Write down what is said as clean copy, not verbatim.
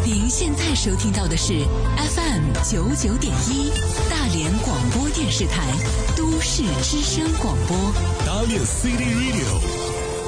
您现在收听到的是 FM99.1大连广播电视台都市之声广播。 大连 City Radio